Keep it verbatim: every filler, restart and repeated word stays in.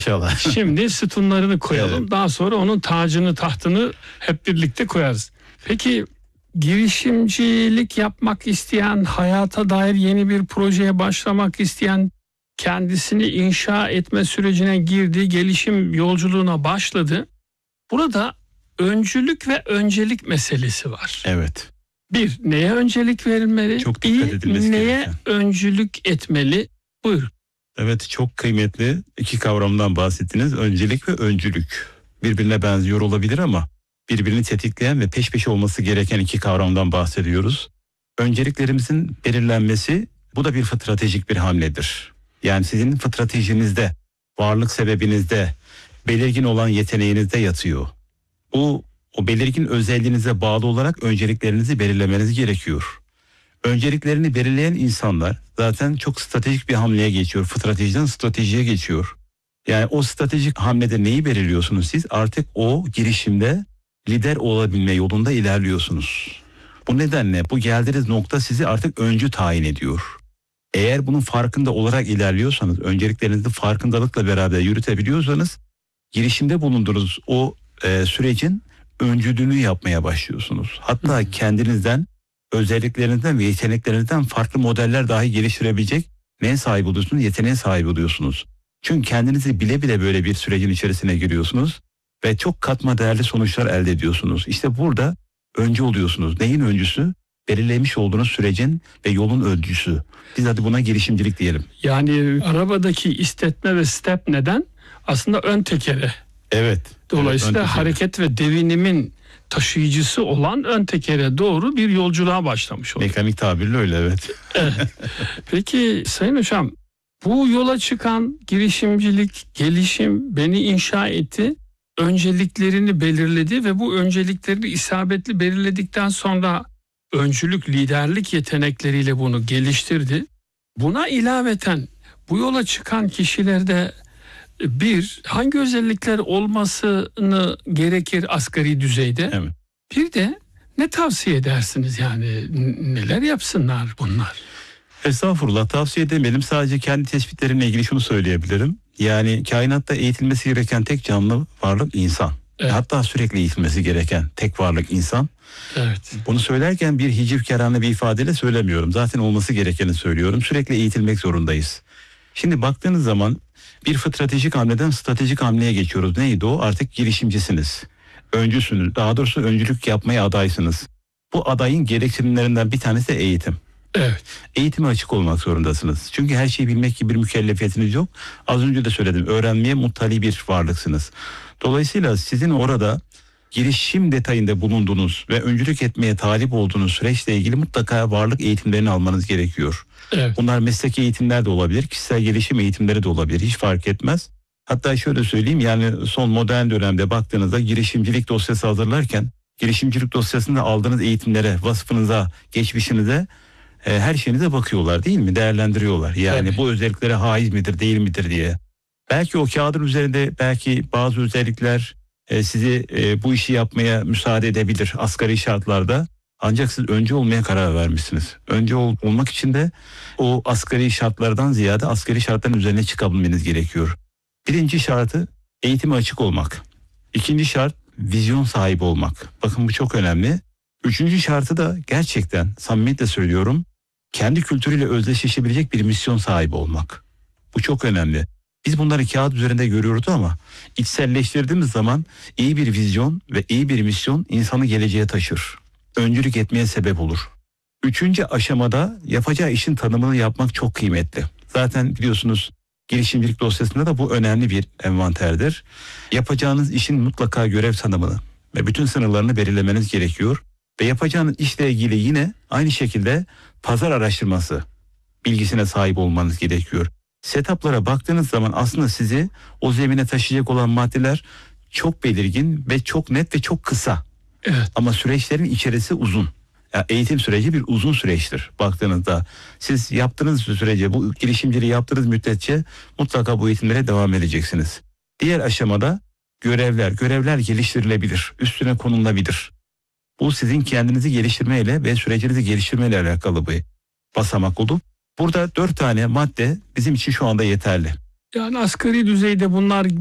İnşallah. Şimdi sütunlarını koyalım. Evet. Daha sonra onun tacını tahtını hep birlikte koyarız. Peki girişimcilik yapmak isteyen, hayata dair yeni bir projeye başlamak isteyen, kendisini inşa etme sürecine girdi, gelişim yolculuğuna başladı. Burada öncülük ve öncelik meselesi var. Evet. Bir, neye öncelik verilmeli? Çok dikkat İyi, edilmesi neye gereken. öncülük etmeli? Buyurun. Evet, çok kıymetli iki kavramdan bahsettiniz. Öncelik ve öncülük. Birbirine benziyor olabilir ama birbirini tetikleyen ve peş peşe olması gereken iki kavramdan bahsediyoruz. Önceliklerimizin belirlenmesi, bu da bir stratejik bir hamledir. Yani sizin stratejinizde, varlık sebebinizde, belirgin olan yeteneğinizde yatıyor. Bu o belirgin özelliğinize bağlı olarak önceliklerinizi belirlemeniz gerekiyor. Önceliklerini belirleyen insanlar zaten çok stratejik bir hamleye geçiyor. Stratejiden stratejiye geçiyor. Yani o stratejik hamlede neyi belirliyorsunuz siz? Artık o girişimde lider olabilme yolunda ilerliyorsunuz. Bu nedenle bu geldiğiniz nokta sizi artık öncü tayin ediyor. Eğer bunun farkında olarak ilerliyorsanız, önceliklerinizi farkındalıkla beraber yürütebiliyorsanız, girişimde bulunduğunuz o e, sürecin öncülüğünü yapmaya başlıyorsunuz. Hatta kendinizden, özelliklerinizden ve yeteneklerinizden farklı modeller dahi geliştirebilecek neye sahip oluyorsunuz? Yeteneğe sahip oluyorsunuz. Çünkü kendinizi bile bile böyle bir sürecin içerisine giriyorsunuz ve çok katma değerli sonuçlar elde ediyorsunuz. İşte burada öncü oluyorsunuz. Neyin öncüsü? Belirlemiş olduğunuz sürecin ve yolun öncüsü. Biz hadi buna girişimcilik diyelim. Yani arabadaki istetme ve step neden? Aslında ön tekere. Evet. Dolayısıyla evet, hareket ve devinimin taşıyıcısı olan ön tekere doğru bir yolculuğa başlamış oluyor. Mekanik tabirle öyle, evet. Evet. Peki Sayın Hocam, bu yola çıkan girişimcilik, gelişim beni inşa etti. Önceliklerini belirledi ve bu önceliklerini isabetli belirledikten sonra öncülük, liderlik yetenekleriyle bunu geliştirdi. Buna ilaveten bu yola çıkan kişilerde bir, hangi özellikler olmasını gerekir asgari düzeyde? Evet. Bir de ne tavsiye edersiniz, yani neler yapsınlar bunlar? Estağfurullah, tavsiye edemedim. Sadece kendi tespitlerimle ilgili şunu söyleyebilirim. Yani kainatta eğitilmesi gereken tek canlı varlık insan. Evet. Hatta sürekli eğitilmesi gereken tek varlık insan. Evet. Bunu söylerken bir hicivkârane bir ifadeyle söylemiyorum. Zaten olması gerekeni söylüyorum. Sürekli eğitilmek zorundayız. Şimdi baktığınız zaman bir stratejik hamleden stratejik hamleye geçiyoruz. Neydi o? Artık girişimcisiniz. Öncüsünüz. Daha doğrusu öncülük yapmaya adaysınız. Bu adayın gereksinimlerinden bir tanesi de eğitim. Evet. Eğitime açık olmak zorundasınız. Çünkü her şeyi bilmek gibi bir mükellefiyetiniz yok. Az önce de söyledim. Öğrenmeye muttali bir varlıksınız. Dolayısıyla sizin orada girişim detayında bulunduğunuz ve öncülük etmeye talip olduğunuz süreçle ilgili mutlaka varlık eğitimlerini almanız gerekiyor. Evet. Bunlar mesleki eğitimler de olabilir, kişisel gelişim eğitimleri de olabilir. Hiç fark etmez. Hatta şöyle söyleyeyim, yani son modern dönemde baktığınızda girişimcilik dosyası hazırlarken girişimcilik dosyasında aldığınız eğitimlere, vasfınıza, geçmişinize, e, her şeyinize bakıyorlar, değil mi? Değerlendiriyorlar. Yani Tabii. bu özelliklere haiz midir, değil midir diye. Belki o kağıdın üzerinde belki bazı özellikler e, sizi e, bu işi yapmaya müsaade edebilir asgari şartlarda. Ancak siz önce olmaya karar vermişsiniz. Önce ol, olmak için de o asgari şartlardan ziyade asgari şartların üzerine çıkabilmeniz gerekiyor. Birinci şartı eğitime açık olmak. İkinci şart vizyon sahibi olmak. Bakın bu çok önemli. Üçüncü şartı da gerçekten samimiyetle söylüyorum, kendi kültürüyle özdeşleşebilecek bir misyon sahibi olmak. Bu çok önemli. Biz bunları kağıt üzerinde görüyoruz ama içselleştirdiğimiz zaman iyi bir vizyon ve iyi bir misyon insanı geleceğe taşır. Öncülük etmeye sebep olur. Üçüncü aşamada yapacağı işin tanımını yapmak çok kıymetli. Zaten biliyorsunuz girişimcilik dosyasında da bu önemli bir envanterdir. Yapacağınız işin mutlaka görev tanımını ve bütün sınırlarını belirlemeniz gerekiyor. Ve yapacağınız işle ilgili yine aynı şekilde pazar araştırması bilgisine sahip olmanız gerekiyor. Setup'lara baktığınız zaman aslında sizi o zemine taşıyacak olan maddeler çok belirgin ve çok net ve çok kısa. Evet. Ama süreçlerin içerisi uzun. Yani eğitim süreci bir uzun süreçtir baktığınızda. Siz yaptığınız sürece, bu girişimciliği yaptığınız müddetçe mutlaka bu eğitimlere devam edeceksiniz. Diğer aşamada görevler, görevler geliştirilebilir, üstüne konulabilir. Bu sizin kendinizi geliştirmeyle ve sürecinizi geliştirmeyle alakalı bir basamak olup burada dört tane madde bizim için şu anda yeterli. Yani asgari düzeyde bunlar